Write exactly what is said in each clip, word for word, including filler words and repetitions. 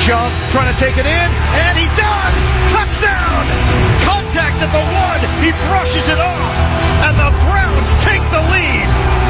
Chubb trying to take it in, and he does! Touchdown! Contact at the one, he brushes it off, and the Browns take the lead.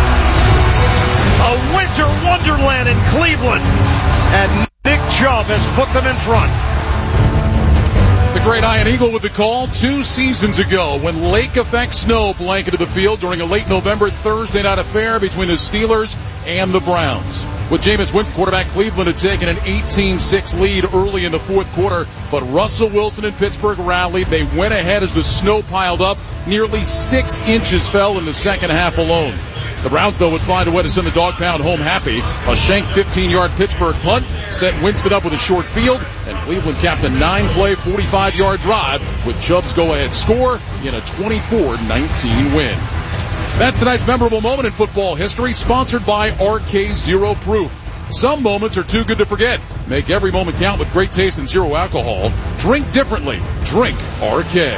A winter wonderland in Cleveland, and Nick Chubb has put them in front. The great Ian Eagle with the call two seasons ago when lake effect snow blanketed the field during a late November Thursday night affair between the Steelers and the Browns. With Jameis Winston, quarterback, Cleveland had taken an eighteen six lead early in the fourth quarter, but Russell Wilson and Pittsburgh rallied. They went ahead as the snow piled up. Nearly six inches fell in the second half alone. The Browns, though, would find a way to send the dog pound home happy. A Schenck fifteen-yard Pittsburgh punt set Winston up with a short field, and Cleveland capped a nine-play, forty-five-yard drive with Chubb's go-ahead score in a twenty-four nineteen win. That's tonight's memorable moment in football history, sponsored by R K Zero Proof. Some moments are too good to forget. Make every moment count with great taste and zero alcohol. Drink differently. Drink R K.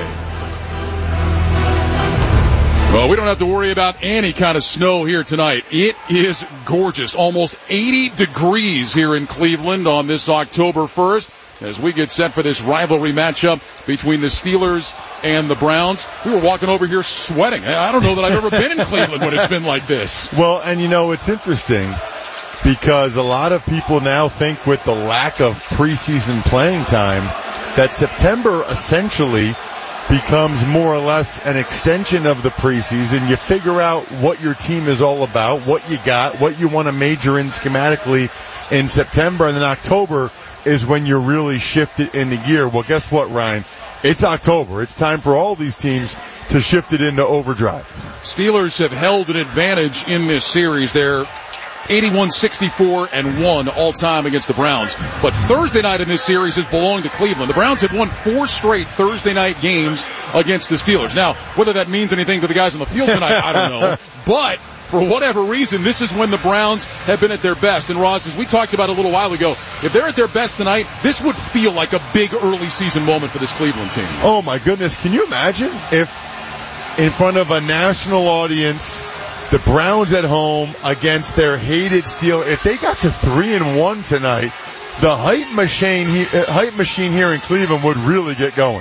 Well, we don't have to worry about any kind of snow here tonight. It is gorgeous. Almost eighty degrees here in Cleveland on this October first as we get set for this rivalry matchup between the Steelers and the Browns. We were walking over here sweating. I don't know that I've ever been in Cleveland when it's been like this. Well, and you know, it's interesting because a lot of people now think with the lack of preseason playing time that September essentially becomes more or less an extension of the preseason. You figure out what your team is all about, what you got, what you want to major in schematically in September, and then October is when you're really shifted in the gear. Well, guess what, Ryan? It's October. It's time for all these teams to shift it into overdrive. Steelers have held an advantage in this series. They're eighty-one sixty-four and one all time against the Browns. But Thursday night in this series has belonged to Cleveland. The Browns have won four straight Thursday night games against the Steelers. Now, whether that means anything to the guys on the field tonight, I don't know. But for whatever reason, this is when the Browns have been at their best. And Ross, as we talked about a little while ago, if they're at their best tonight, this would feel like a big early season moment for this Cleveland team. Oh my goodness. Can you imagine if in front of a national audience, the Browns at home against their hated Steelers, if they got to three and one tonight, the hype machine, uh, hype machine here in Cleveland would really get going.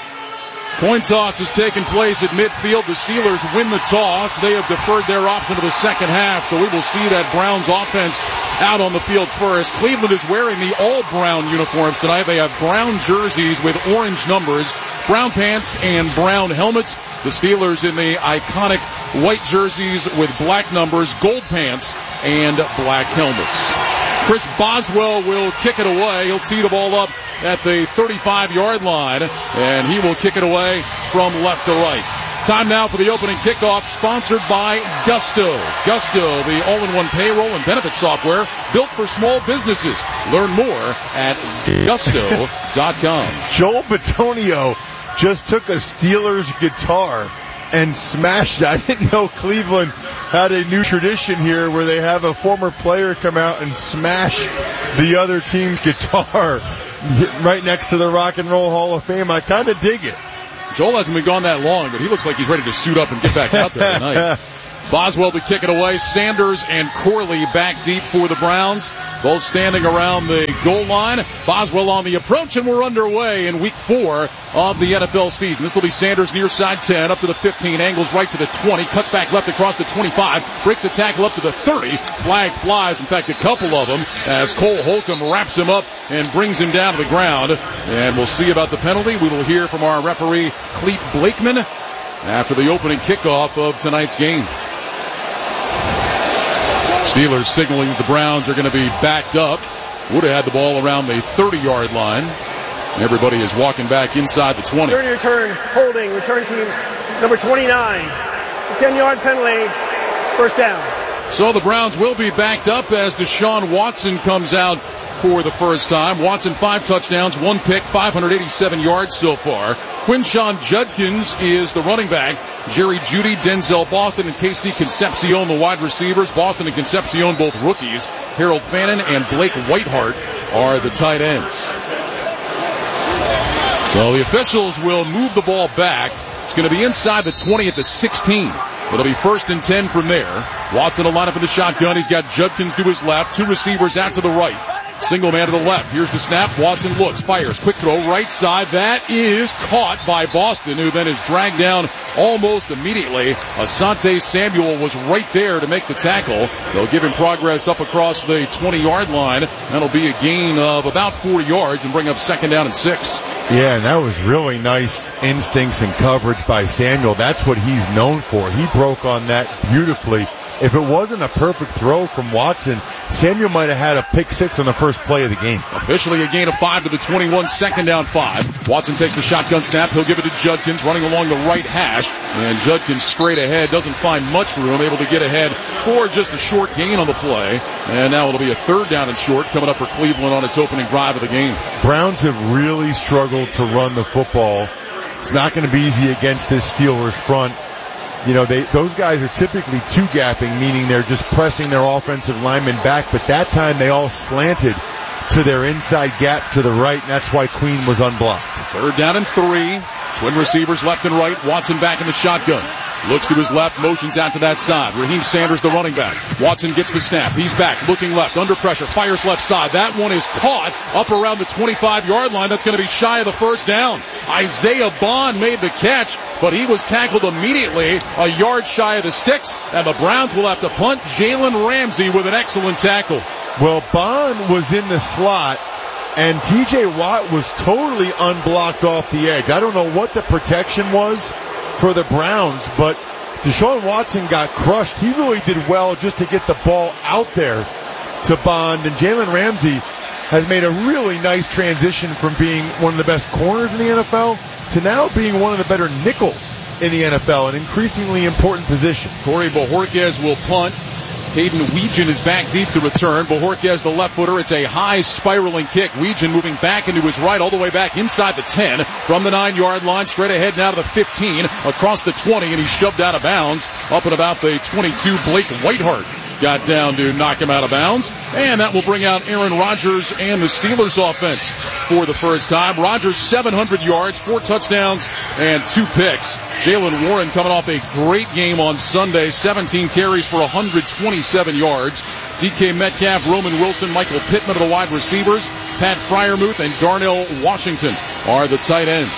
Coin toss has taken place at midfield. The Steelers win the toss. They have deferred their option to the second half, so we will see that Browns offense out on the field first. Cleveland is wearing the all-brown uniforms tonight. They have brown jerseys with orange numbers, brown pants, and brown helmets. The Steelers in the iconic white jerseys with black numbers, gold pants, and black helmets. Chris Boswell will kick it away. He'll tee the ball up at the thirty-five-yard line, and he will kick it away from left to right. Time now for the opening kickoff, sponsored by Gusto. Gusto, the all-in-one payroll and benefit software built for small businesses. Learn more at gusto dot com. Joel Bitonio just took a Steelers guitar and smashed it. I didn't know Cleveland had a new tradition here where they have a former player come out and smash the other team's guitar right next to the Rock and Roll Hall of Fame. I kind of dig it. Joel hasn't been gone that long, but he looks like he's ready to suit up and get back out there tonight. Boswell to kick it away. Sanders and Corley back deep for the Browns, both standing around the goal line. Boswell on the approach, and we're underway in week four of the N F L season. This will be Sanders near side ten, up to the fifteen, angles right to the twenty, cuts back left across the twenty-five, breaks a tackle up to the thirty. Flag flies, in fact, a couple of them, as Cole Holcomb wraps him up and brings him down to the ground. And we'll see about the penalty. We will hear from our referee, Clete Blakeman, after the opening kickoff of tonight's game. Steelers signaling that the Browns are going to be backed up. Would have had the ball around the thirty-yard line. Everybody is walking back inside the twenty. Return, return, holding, return team number twenty-nine. ten-yard penalty, first down. So the Browns will be backed up as Deshaun Watson comes out for the first time. Watson, five touchdowns, one pick, five hundred eighty-seven yards so far. Quinshon Judkins is the running back. Jerry Jeudy, Denzel Boston, and K C Concepcion, the wide receivers. Boston and Concepcion, both rookies. Harold Fannin and Blake Whiteheart are the tight ends. So the officials will move the ball back. It's going to be inside the twenty at the sixteen. It'll be first and ten from there. Watson will line up in the shotgun. He's got Judkins to his left, two receivers out to the right. Single man to the left. Here's the snap. Watson looks, fires, quick throw, right side. That is caught by Boston, who then is dragged down almost immediately. Asante Samuel was right there to make the tackle. They'll give him progress up across the twenty-yard line. That'll be a gain of about forty yards and bring up second down and six. Yeah, and that was really nice instincts and coverage by Samuel. That's what he's known for. He broke on that beautifully. If it wasn't a perfect throw from Watson, Samuel might have had a pick six on the first play of the game. Officially a gain of five to the twenty-one, second down five. Watson takes the shotgun snap. He'll give it to Judkins running along the right hash. And Judkins straight ahead, doesn't find much room, able to get ahead for just a short gain on the play. And now it'll be a third down and short coming up for Cleveland on its opening drive of the game. Browns have really struggled to run the football. It's not going to be easy against this Steelers front. You know, they, those guys are typically two-gapping, meaning they're just pressing their offensive linemen back, but that time they all slanted to their inside gap to the right, and that's why Queen was unblocked. Third down and three. Twin receivers left and right. Watson back in the shotgun. Looks to his left, motions out to that side. Raheem Sanders, the running back. Watson gets the snap. He's back, looking left, under pressure, fires left side. That one is caught up around the twenty-five-yard line. That's going to be shy of the first down. Isaiah Bond made the catch, but he was tackled immediately a yard shy of the sticks, and the Browns will have to punt. Jalen Ramsey with an excellent tackle. Well, Bond was in the slot, and T J Watt was totally unblocked off the edge. I don't know what the protection was for the Browns, but Deshaun Watson got crushed. He really did well just to get the ball out there to Bond, and Jalen Ramsey has made a really nice transition from being one of the best corners in the N F L to now being one of the better nickels in the N F L, an increasingly important position. Corey Bojorquez will punt. Hayden Weegan is back deep to return. Bojorquez, the left footer. It's a high spiraling kick. Weegan moving back into his right all the way back inside the ten from the nine-yard line, straight ahead now to the fifteen, across the twenty, and he's shoved out of bounds up at about the twenty-two. Blake Whiteheart got down to knock him out of bounds, and that will bring out Aaron Rodgers and the Steelers offense for the first time. Rodgers, seven hundred yards, four touchdowns, and two picks. Jaylen Warren coming off a great game on Sunday, seventeen carries for one hundred twenty-seven yards. D K Metcalf, Roman Wilson, Michael Pittman are the wide receivers. Pat Freiermuth and Darnell Washington are the tight ends.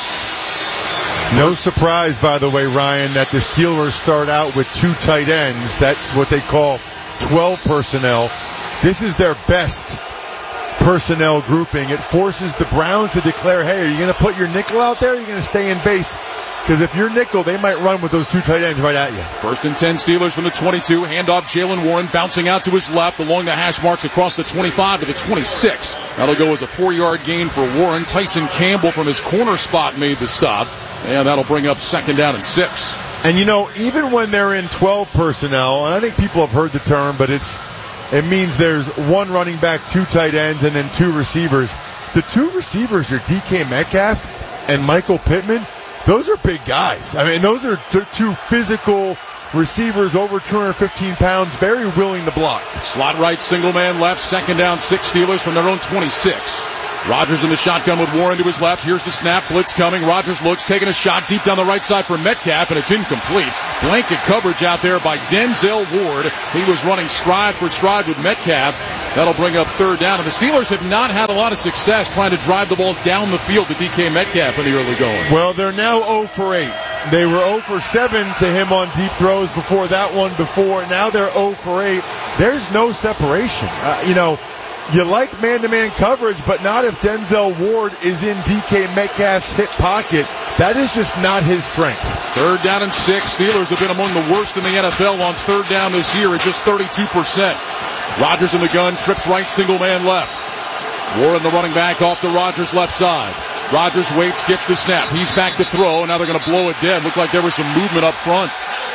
No surprise, by the way, Ryan, that the Steelers start out with two tight ends. That's what they call twelve personnel. This is their best personnel grouping. It forces the Browns to declare, hey, are you going to put your nickel out there or are you going to stay in base? Because if you're nickel, they might run with those two tight ends right at you. First and ten, Steelers from the twenty-two. Handoff, Jaylen Warren bouncing out to his left along the hash marks across the twenty-five to the twenty-six. That'll go as a four-yard gain for Warren. Tyson Campbell from his corner spot made the stop, and that'll bring up second down and six. And, you know, even when they're in twelve personnel, and I think people have heard the term, but it's it means there's one running back, two tight ends, and then two receivers. The two receivers are D K Metcalf and Michael Pittman. Those are big guys. I mean, those are t- two physical receivers over two hundred fifteen pounds, very willing to block. Slot right, single man left, second down, six Steelers from their own twenty-six. Rodgers in the shotgun with Warren to his left. Here's the snap. Blitz coming. Rodgers looks, taking a shot deep down the right side for Metcalf, and it's incomplete. Blanket coverage out there by Denzel Ward. He was running stride for stride with Metcalf. That'll bring up third down. And the Steelers have not had a lot of success trying to drive the ball down the field to D K Metcalf in the early going. Well, they're now oh for eight. They were oh for seven to him on deep throws before that one before. Now they're oh for eight. There's no separation. Uh, you know, you like man-to-man coverage, but not if Denzel Ward is in D K Metcalf's hip pocket. That is just not his strength. Third down and six. Steelers have been among the worst in the N F L on third down this year at just thirty-two percent. Rodgers in the gun, trips right, single man left. Warren, the running back, off the Rodgers left side. Rodgers waits, gets the snap. He's back to throw. Now they're going to blow it dead. Looked like there was some movement up front.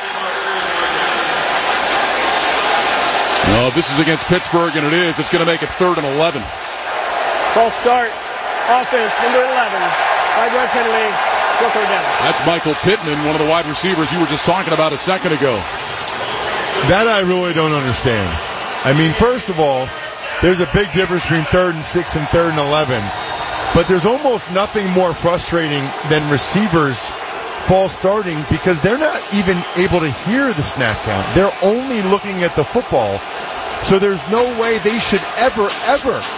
No, this is against Pittsburgh, and it is. It's going to make it third and eleven. False start. Offense, number eleven. Five-yard penalty. Go third down. That's Michael Pittman, one of the wide receivers you were just talking about a second ago. That I really don't understand. I mean, first of all, there's a big difference between third and six and third and eleven. But there's almost nothing more frustrating than receivers false starting because they're not even able to hear the snap count. They're only looking at the football. So there's no way they should ever, ever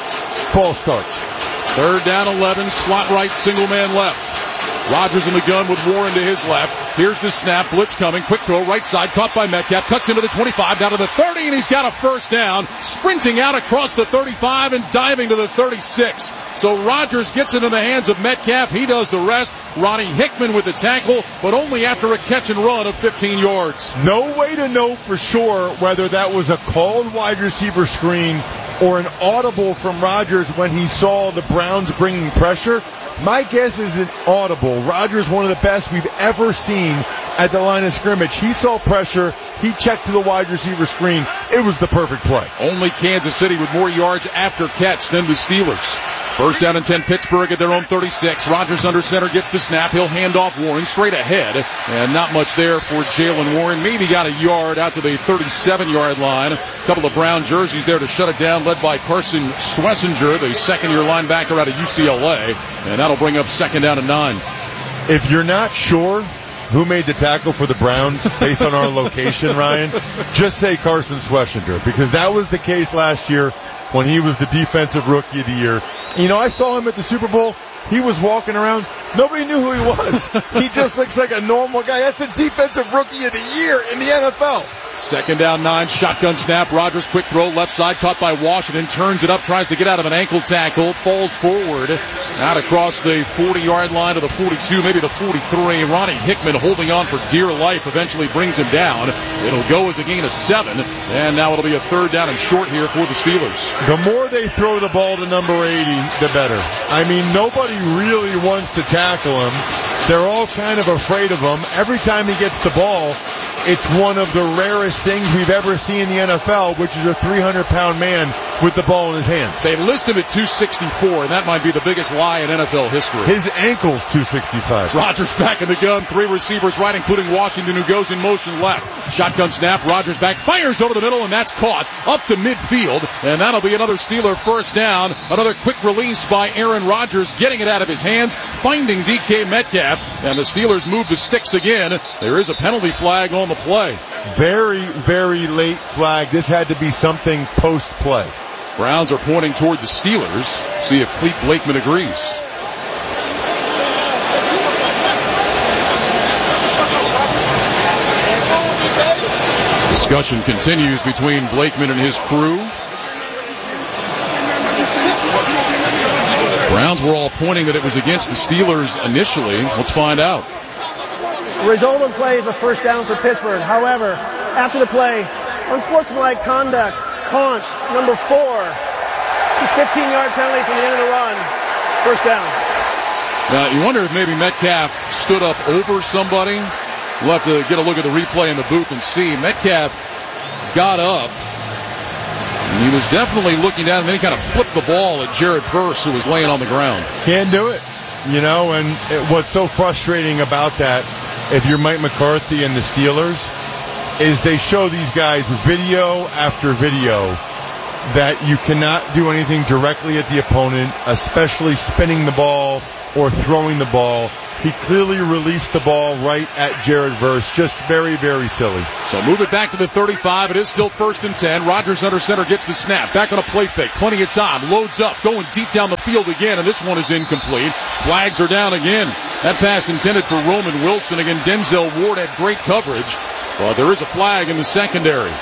false start. Third down, eleven, slot right, single man left. Rodgers in the gun with Warren to his left. Here's the snap, blitz coming, quick throw, right side, caught by Metcalf, cuts into the twenty-five, down to the thirty, and he's got a first down, sprinting out across the thirty-five and diving to the thirty-six. So Rodgers gets it in the hands of Metcalf, he does the rest. Ronnie Hickman with the tackle, but only after a catch and run of fifteen yards. No way to know for sure whether that was a called wide receiver screen or an audible from Rodgers when he saw the Browns bringing pressure. My guess is an audible. Rodgers, one of the best we've ever seen at the line of scrimmage. He saw pressure. He checked to the wide receiver screen. It was the perfect play. Only Kansas City with more yards after catch than the Steelers. First down and ten, Pittsburgh at their own thirty-six. Rodgers under center gets the snap. He'll hand off Warren straight ahead. And not much there for Jaylen Warren. Maybe got a yard out to the thirty-seven-yard line. A couple of brown jerseys there to shut it down, led by Carson Schlesinger, the second-year linebacker out of U C L A. And that'll bring up second down and nine. If you're not sure who made the tackle for the Browns based on our location, Ryan, just say Carson Schlesinger, because that was the case last year when he was the defensive rookie of the year. You know, I saw him at the Super Bowl. He was walking around. Nobody knew who he was. He just looks like a normal guy. That's the defensive rookie of the year in the N F L. Second down, nine, shotgun snap. Rodgers quick throw, left side, caught by Washington, turns it up, tries to get out of an ankle tackle, falls forward, out across the forty-yard line to the forty-two, maybe the forty-three. Ronnie Hickman holding on for dear life, eventually brings him down. It'll go as a gain of seven, and now it'll be a third down and short here for the Steelers. The more they throw the ball to number eighty, the better. I mean, nobody really wants to tackle him. They're all kind of afraid of him. Every time he gets the ball, it's one of the rarest things we've ever seen in the N F L, which is a three hundred pound man with the ball in his hands. They list him at two sixty-four, and that might be the biggest lie in N F L history. His ankle's two sixty-five. Rodgers back in the gun, three receivers right, including Washington, who goes in motion left. Shotgun snap, Rodgers back, fires over the middle, and that's caught up to midfield, and that'll be another Steeler first down. Another quick release by Aaron Rodgers, getting it out of his hands, finding D K Metcalf, and the Steelers move the sticks again. There is a penalty flag on the play. Very, very late flag. This had to be something post-play. Browns are pointing toward the Steelers. See if Clete Blakeman agrees. Discussion continues between Blakeman and his crew. Browns were all pointing that it was against the Steelers initially. Let's find out. The result of the play is a first down for Pittsburgh. However, after the play, unsportsmanlike conduct, taunt, number four, fifteen-yard penalty from the end of the run, first down. Now, you wonder if maybe Metcalf stood up over somebody. We'll have to get a look at the replay in the booth and see. Metcalf got up. And he was definitely looking down, and then he kind of flipped the ball at Jared Verse, who was laying on the ground. Can't do it. You know, and it, what's so frustrating about that, if you're Mike McCarthy and the Steelers, is they show these guys video after video that you cannot do anything directly at the opponent, especially spinning the ball or throwing the ball. He clearly released the ball right at Jared Verse. Just very, very silly. So move it back to the thirty-five. It is still first and ten. Rodgers under center gets the snap. Back on a play fake. Plenty of time. Loads up. Going deep down the field again. And this one is incomplete. Flags are down again. That pass intended for Roman Wilson. Again, Denzel Ward had great coverage. But there is a flag in the secondary.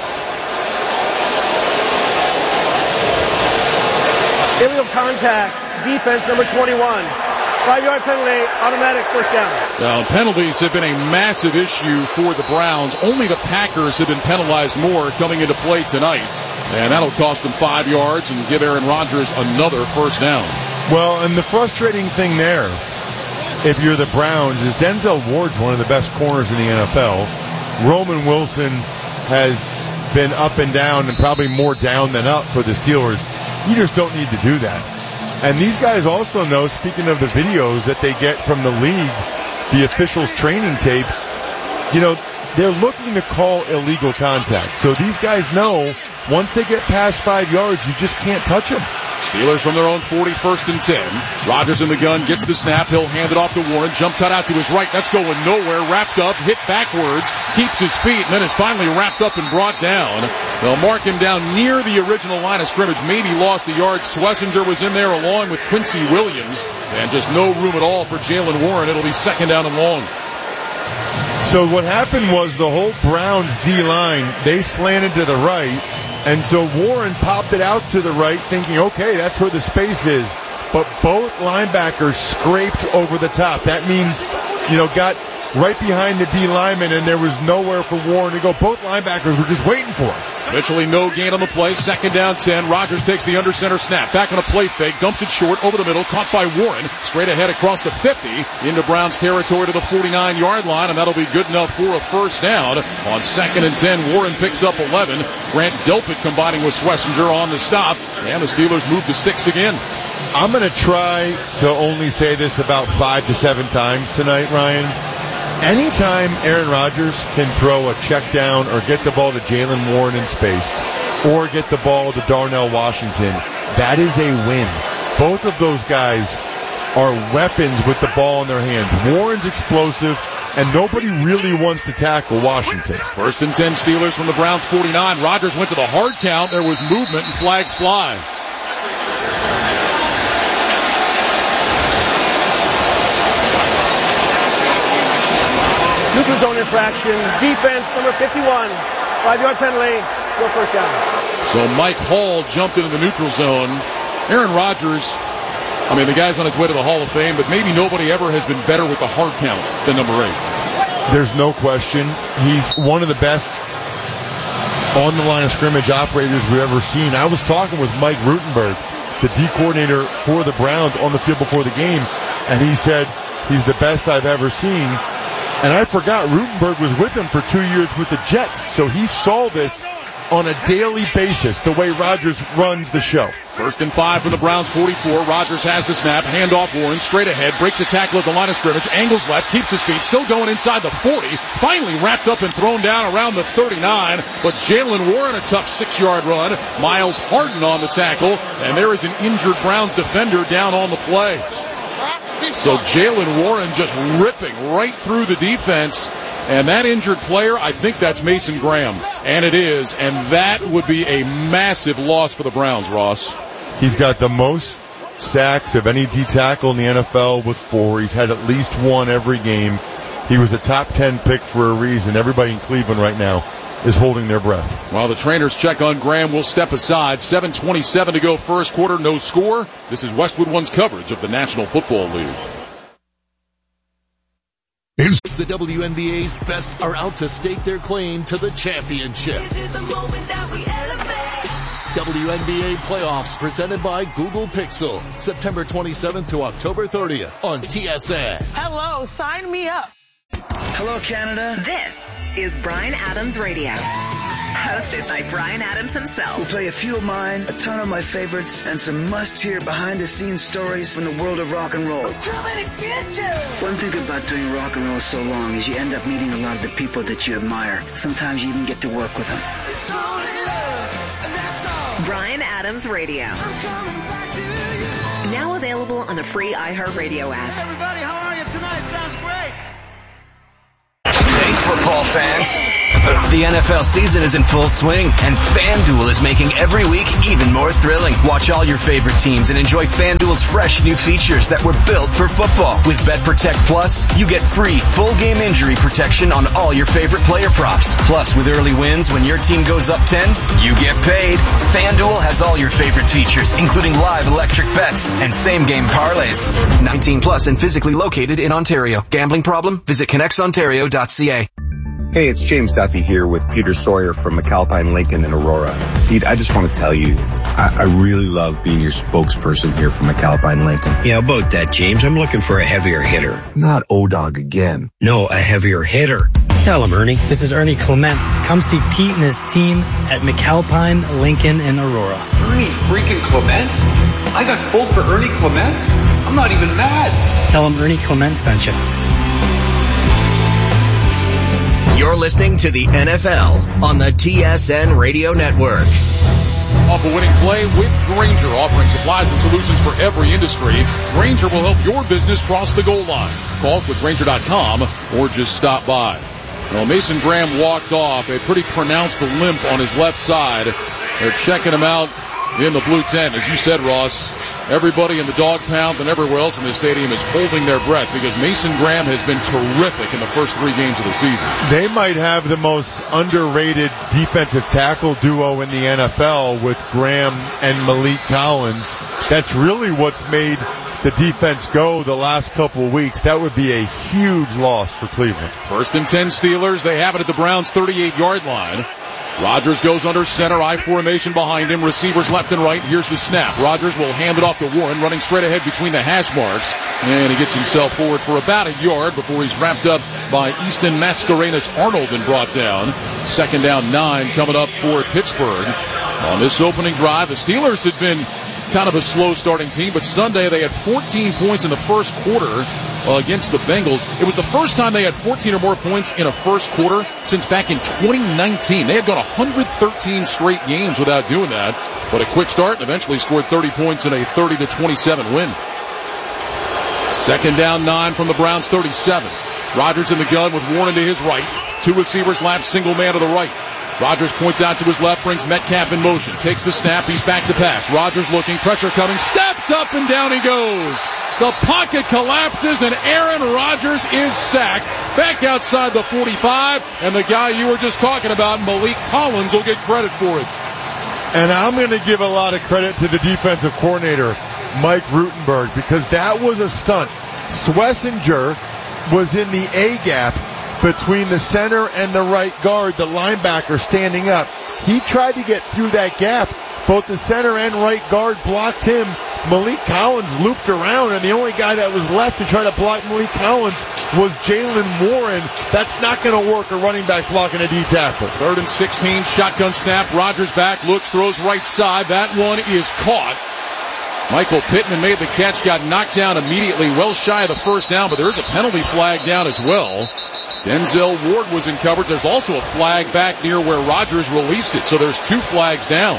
Illegal contact. Defense number twenty-one. Five-yard penalty, automatic first down. Now, penalties have been a massive issue for the Browns. Only the Packers have been penalized more coming into play tonight. And that'll cost them five yards and give Aaron Rodgers another first down. Well, and the frustrating thing there, if you're the Browns, is Denzel Ward's one of the best corners in the N F L. Roman Wilson has been up and down, and probably more down than up for the Steelers. You just don't need to do that. And these guys also know, speaking of the videos that they get from the league, the officials' training tapes, you know, they're looking to call illegal contact. So these guys know once they get past five yards, you just can't touch them. Steelers from their own forty, first and ten. Rodgers in the gun, gets the snap. He'll hand it off to Warren. Jump cut out to his right. That's going nowhere. Wrapped up, hit backwards, keeps his feet, and then is finally wrapped up and brought down. They'll mark him down near the original line of scrimmage. Maybe lost a yard. Schlesinger was in there along with Quincy Williams. And just no room at all for Jaylen Warren. It'll be second down and long. So what happened was the whole Browns D-line, they slanted to the right, and so Warren popped it out to the right thinking, okay, that's where the space is. But both linebackers scraped over the top. That means, you know, got right behind the D lineman, and there was nowhere for Warren to go. Both linebackers were just waiting for him. Eventually no gain on the play. Second down ten. Rodgers takes the under center snap. Back on a play fake. Dumps it short over the middle. Caught by Warren. Straight ahead across the fifty. Into Browns territory to the forty-nine yard line. And that'll be good enough for a first down. On second and ten, Warren picks up eleven. Grant Delpit combining with Schlesinger on the stop. And the Steelers move the sticks again. I'm going to try to only say this about five to seven times tonight, Ryan. Anytime Aaron Rodgers can throw a check down or get the ball to Jaylen Warren in space or get the ball to Darnell Washington, that is a win. Both of those guys are weapons with the ball in their hands. Warren's explosive, and nobody really wants to tackle Washington. First and ten Steelers from the Browns forty-nine. Rodgers went to the hard count. There was movement and flags fly. Neutral zone infraction. Defense, number fifty-one. Five-yard penalty. Go first down. So Mike Hall jumped into the neutral zone. Aaron Rodgers, I mean, the guy's on his way to the Hall of Fame, but maybe nobody ever has been better with the hard count than number eight. There's no question. He's one of the best on the line of scrimmage operators we've ever seen. I was talking with Mike Rutenberg, the D coordinator for the Browns, on the field before the game, and he said he's the best I've ever seen. And I forgot Rutenberg was with him for two years with the Jets, so he saw this on a daily basis, the way Rodgers runs the show. First and five from the Browns forty-four. Rodgers has the snap. Handoff Warren. Straight ahead. Breaks a tackle at the line of scrimmage. Angles left. Keeps his feet. Still going inside the forty. Finally wrapped up and thrown down around the thirty-nine. But Jaylen Warren, a tough six-yard run. Miles Harden on the tackle. And there is an injured Browns defender down on the play. So Jaylen Warren just ripping right through the defense. And that injured player, I think that's Mason Graham. And it is. And that would be a massive loss for the Browns, Ross. He's got the most sacks of any D tackle in the N F L with four. He's had at least one every game. He was a top ten pick for a reason. Everybody in Cleveland right now is holding their breath. While the trainers check on Graham, we'll step aside. seven twenty-seven to go first quarter, no score. This is Westwood One's coverage of the National Football League. Is the W N B A's best are out to stake their claim to the championship. W N B A playoffs presented by Google Pixel, September twenty-seventh to October thirtieth on T S N. Hello, sign me up. Hello, Canada. This is Bryan Adams Radio, hosted by Bryan Adams himself. We'll play a few of mine, a ton of my favorites, and some must-hear behind-the-scenes stories from the world of rock and roll. We're coming to get you. One thing about doing rock and roll so long is you end up meeting a lot of the people that you admire. Sometimes you even get to work with them. It's only love, and that's all. Bryan Adams Radio. I'm coming back to you. Now available on the free iHeartRadio app. Hey everybody, how are you tonight? Sounds great. Hey, football fans. The N F L season is in full swing, and FanDuel is making every week even more thrilling. Watch all your favorite teams and enjoy FanDuel's fresh new features that were built for football. With BetProtect Plus, you get free full game injury protection on all your favorite player props. Plus, with early wins, when your team goes up ten, you get paid. FanDuel has all your favorite features, including live electric bets and same-game parlays. nineteen plus and physically located in Ontario. Gambling problem? Visit connects ontario dot c a. Hey, it's James Duffy here with Peter Sawyer from McAlpine Lincoln in Aurora. Pete, I just want to tell you, I, I really love being your spokesperson here for McAlpine Lincoln. Yeah, about that, James. I'm looking for a heavier hitter. Not O-Dog again. No, a heavier hitter. Tell him, Ernie. This is Ernie Clement. Come see Pete and his team at McAlpine Lincoln in Aurora. Ernie freaking Clement? I got pulled for Ernie Clement? I'm not even mad. Tell him Ernie Clement sent you. You're listening to the N F L on the T S N Radio Network. off a winning play with Grainger, offering supplies and solutions for every industry. Grainger will help your business cross the goal line. Call with Grainger dot com or just stop by. Well, Mason Graham walked off, a pretty pronounced limp on his left side. They're checking him out in the blue tent. As you said, Ross, everybody in the dog pound and everywhere else in the stadium is holding their breath because Mason Graham has been terrific in the first three games of the season. They might have the most underrated defensive tackle duo in the N F L with Graham and Malik Collins. That's really what's made the defense go the last couple of weeks. That would be a huge loss for Cleveland. First and ten Steelers. They have it at the Browns' thirty-eight-yard line. Rodgers goes under center, I formation behind him, receivers left and right. Here's the snap. Rodgers will hand it off to Warren, running straight ahead between the hash marks, and he gets himself forward for about a yard before he's wrapped up by Easton Mascarenas-Arnold and brought down. Second down, nine coming up for Pittsburgh. On this opening drive, the Steelers had been kind of a slow starting team, but Sunday they had fourteen points in the first quarter uh, against the Bengals. It was the first time they had fourteen or more points in a first quarter since back in twenty nineteen. They had gone one hundred thirteen straight games without doing that, but a quick start and eventually scored thirty points in a thirty to twenty-seven win. Second down, nine from the Browns' thirty-seven. Rodgers in the gun with Warren to his right. Two receivers left, single man to the right. Rodgers points out to his left, brings Metcalf in motion, takes the snap, he's back to pass. Rodgers looking, pressure coming, steps up and down he goes. The pocket collapses and Aaron Rodgers is sacked. Back outside the forty-five, and the guy you were just talking about, Malik Collins, will get credit for it. And I'm going to give a lot of credit to the defensive coordinator, Mike Rutenberg, because that was a stunt. Schlesinger was in the A-gap between the center and the right guard, the linebacker standing up. He tried to get through that gap. Both the center and right guard blocked him. Malik Collins looped around, and the only guy that was left to try to block Malik Collins was Jalen Warren. That's not going to work, a running back blocking a D tackle. Third and sixteen, shotgun snap. Rodgers back, looks, throws right side. That one is caught. Michael Pittman made the catch, got knocked down immediately, well shy of the first down, but there is a penalty flag down as well. Denzel Ward was in coverage. There's also a flag back near where Rodgers released it, so there's two flags down.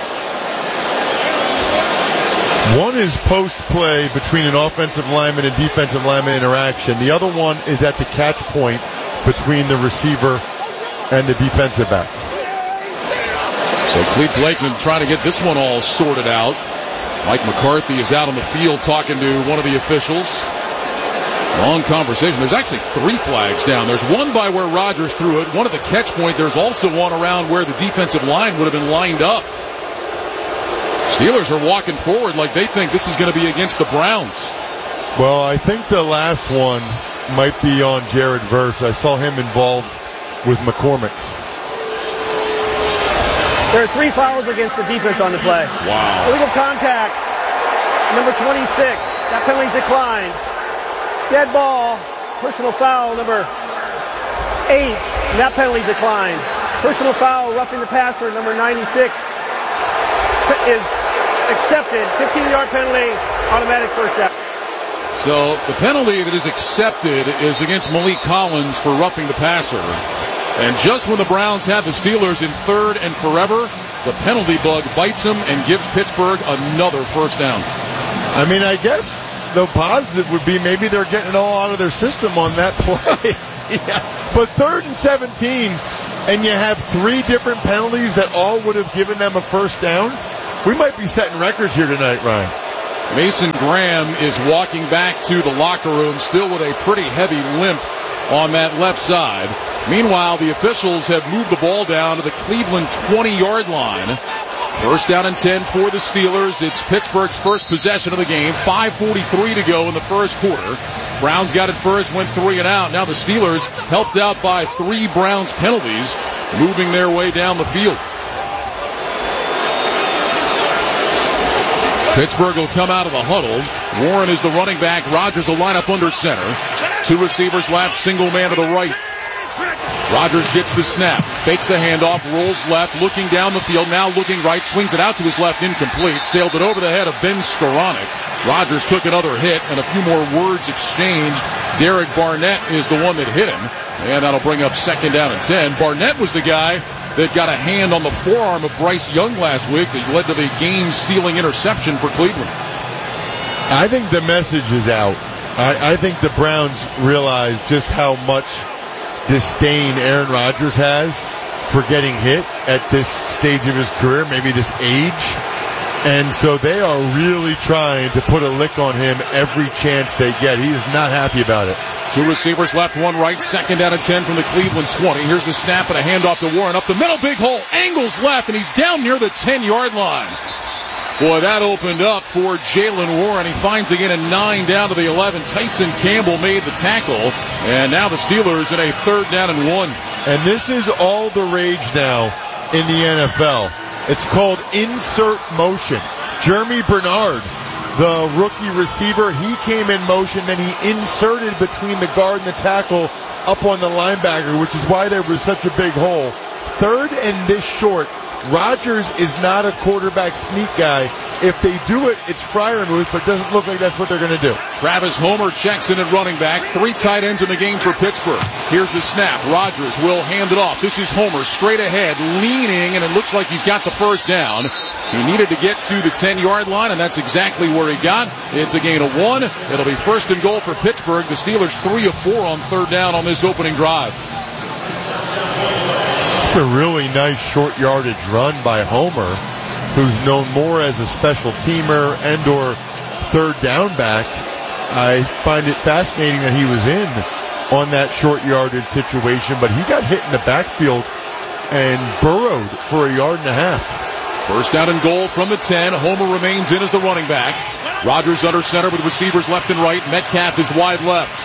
One is post-play between an offensive lineman and defensive lineman interaction. The other one is at the catch point between the receiver and the defensive back. So Clete Blakeman trying to get this one all sorted out. Mike McCarthy is out on the field talking to one of the officials. Long conversation. There's actually three flags down. There's one by where Rodgers threw it, one at the catch point. There's also one around where the defensive line would have been lined up. Steelers are walking forward like they think this is going to be against the Browns. Well, I think the last one might be on Jared Verse. I saw him involved with McCormick. There are three fouls against the defense on the play. Wow. Illegal contact, number twenty-six. That penalty's declined. Dead ball, personal foul, number eight. And that penalty's declined. Personal foul, roughing the passer, number ninety-six, is accepted. fifteen-yard penalty, automatic first down. So the penalty that is accepted is against Malik Collins for roughing the passer. And just when the Browns had the Steelers in third and forever, the penalty bug bites them and gives Pittsburgh another first down. I mean, I guess the positive would be maybe they're getting it all out of their system on that play. Yeah. But third and seventeen, and you have three different penalties that all would have given them a first down. We might be setting records here tonight, Ryan. Mason Graham is walking back to the locker room still with a pretty heavy limp on that left side. Meanwhile, the officials have moved the ball down to the Cleveland twenty-yard line. First down and ten for the Steelers. It's Pittsburgh's first possession of the game. five forty-three to go in the first quarter. Browns got it first, went three and out. Now the Steelers, helped out by three Browns penalties, moving their way down the field. Pittsburgh will come out of the huddle. Warren is the running back. Rodgers will line up under center. Two receivers left, single man to the right. Rodgers gets the snap, fakes the handoff, rolls left, looking down the field, now looking right, swings it out to his left, incomplete, sailed it over the head of Ben Skoranek. Rodgers took another hit, and a few more words exchanged. Derek Barnett is the one that hit him, and that'll bring up second down and ten. Barnett was the guy that got a hand on the forearm of Bryce Young last week that led to the game-sealing interception for Cleveland. I think the message is out. I, I think the Browns realize just how much disdain Aaron Rodgers has for getting hit at this stage of his career, maybe this age. And so they are really trying to put a lick on him every chance they get. He is not happy about it. Two receivers left, one right, second down and ten from the Cleveland twenty. Here's the snap and a handoff to Warren. Up the middle, big hole, angles left, and he's down near the ten-yard line. Boy, that opened up for Jaylen Warren. He finds again a nine down to the eleven. Tyson Campbell made the tackle, and now the Steelers in a third down and one. And this is all the rage now in the N F L. It's called insert motion. Jeremy Bernard, the rookie receiver, he came in motion, then he inserted between the guard and the tackle up on the linebacker, which is why there was such a big hole. Third and this short. Rodgers is not a quarterback sneak guy. If they do it, it's Freiermuth, but it doesn't look like that's what they're going to do. Travis Homer checks in at running back. Three tight ends in the game for Pittsburgh. Here's the snap. Rodgers will hand it off. This is Homer straight ahead, leaning, and it looks like he's got the first down. He needed to get to the ten-yard line, and that's exactly where he got. It's a gain of one. It'll be first and goal for Pittsburgh. The Steelers three of four on third down on this opening drive. It's a really nice short yardage run by Homer, who's known more as a special teamer and or third down back. I find it fascinating that he was in on that short yardage situation, but he got hit in the backfield and burrowed for a yard and a half. First down and goal from the ten. Homer remains in as the running back. Rodgers under center with receivers left and right. Metcalf is wide left.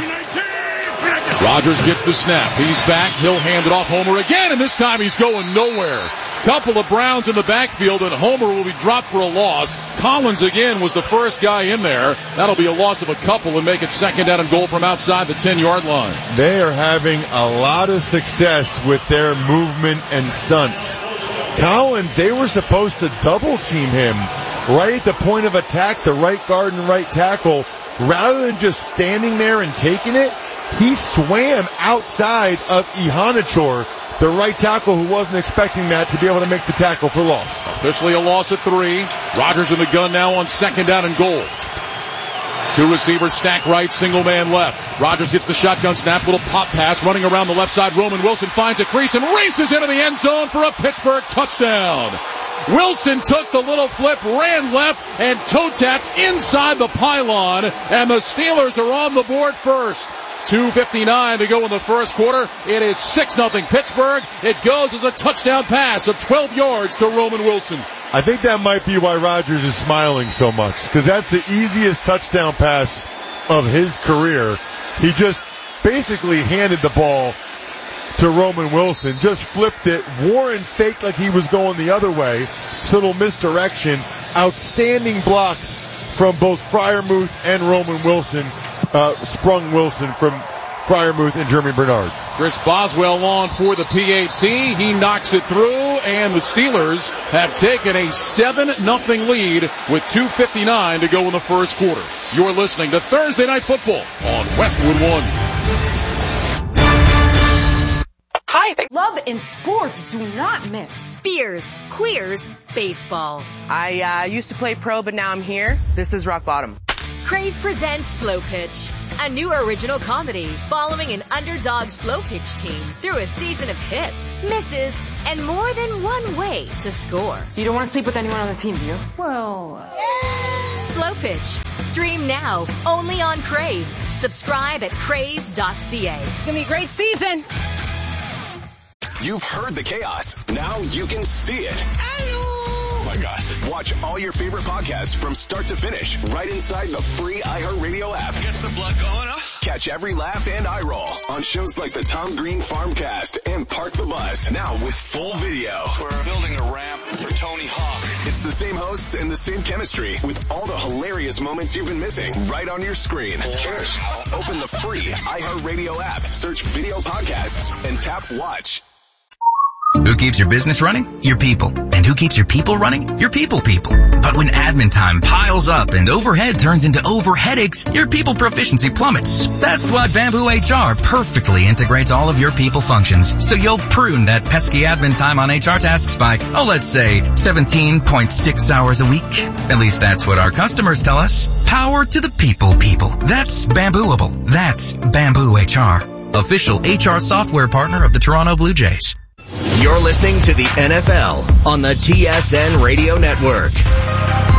Rodgers gets the snap. He's back. He'll hand it off. Homer again, and this time he's going nowhere. Couple of Browns in the backfield, and Homer will be dropped for a loss. Collins again was the first guy in there. That'll be a loss of a couple and make it second down and goal from outside the ten-yard line. They are having a lot of success with their movement and stunts. Collins, they were supposed to double team him right at the point of attack, the right guard and right tackle. Rather than just standing there and taking it, he swam outside of Ihanachor, the right tackle, who wasn't expecting that, to be able to make the tackle for loss. Officially a loss of three. Rodgers in the gun now on second down and goal. Two receivers stack right, single man left. Rodgers gets the shotgun snap, little pop pass, running around the left side. Roman Wilson finds a crease and races into the end zone for a Pittsburgh touchdown. Wilson took the little flip, ran left, and toe tapped inside the pylon, and the Steelers are on the board first. two fifty-nine to go in the first quarter. It is six nothing Pittsburgh. It goes as a touchdown pass of twelve yards to Roman Wilson. I think that might be why Rodgers is smiling so much, because that's the easiest touchdown pass of his career. He just basically handed the ball to Roman Wilson, just flipped it. Warren faked like he was going the other way. Little misdirection. Outstanding blocks from both Freiermuth and Roman Wilson. Uh, sprung Wilson from Freiermuth and Jeremy Bernard. Chris Boswell on for the P A T. He knocks it through, and the Steelers have taken a seven nothing lead with two fifty-nine to go in the first quarter. You're listening to Thursday Night Football on Westwood One. Hi. Love and sports do not mix. Beers, queers, baseball. I uh, used to play pro, but now I'm here. This is rock bottom. Crave presents Slow Pitch, a new original comedy following an underdog slow pitch team through a season of hits, misses, and more than one way to score. You don't want to sleep with anyone on the team, do you? Well, uh... Slow Pitch. Stream now, only on Crave. Subscribe at crave dot c a. It's going to be a great season. You've heard the chaos. Now you can see it. Oh my gosh. Watch all your favorite podcasts from start to finish right inside the free iHeartRadio app. Gets the blood going, huh? Catch every laugh and eye roll on shows like the Tom Green Farmcast and Park the Bus. Now with full video. We're building a ramp for Tony Hawk. It's the same hosts and the same chemistry with all the hilarious moments you've been missing right on your screen. Cheers. Open the free iHeartRadio app, search video podcasts, and tap watch. Who keeps your business running? Your people. And who keeps your people running? Your people people. But when admin time piles up and overhead turns into over headaches, your people proficiency plummets. That's why Bamboo H R perfectly integrates all of your people functions, so you'll prune that pesky admin time on H R tasks by, oh, let's say, seventeen point six hours a week. At least that's what our customers tell us. Power to the people people. That's Bambooable. That's Bamboo H R. Official H R software partner of the Toronto Blue Jays. You're listening to the N F L on the T S N Radio Network.